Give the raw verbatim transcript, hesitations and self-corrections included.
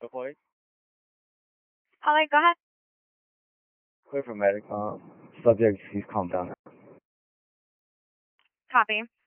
Ahoy. Ollie, go ahead. Clear for medic. Uh, subject, please calm down. Copy.